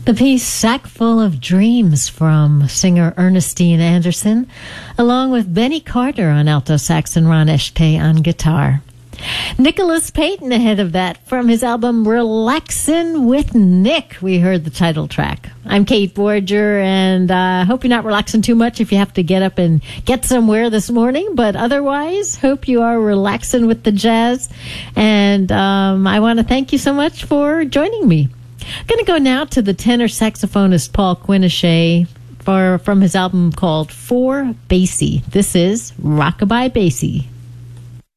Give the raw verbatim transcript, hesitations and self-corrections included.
The piece Sack Full of Dreams from singer Ernestine Anderson, along with Benny Carter on alto sax and Ron Eshtay on guitar. Nicholas Payton ahead of that from his album Relaxin' with Nick. We heard the title track. I'm Kate Borger, and I uh, hope you're not relaxing too much if you have to get up and get somewhere this morning, but otherwise, hope you are relaxing with the jazz. And um, I want to thank you so much for joining me. I'm going to go now to the tenor saxophonist Paul Quinichette for from his album called For Basie. This is Rockabye Basie.